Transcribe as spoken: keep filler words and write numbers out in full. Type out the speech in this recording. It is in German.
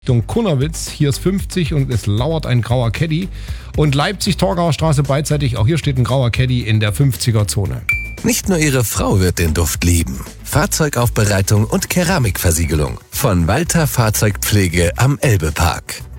Richtung Kunnewitz, hier ist fünfzig und es lauert ein grauer Caddy. Und Leipzig-Torgauer Straße beidseitig, auch hier steht ein grauer Caddy in der fünfziger-Zone. Nicht nur Ihre Frau wird den Duft lieben. Fahrzeugaufbereitung und Keramikversiegelung von Walter Fahrzeugpflege am Elbepark.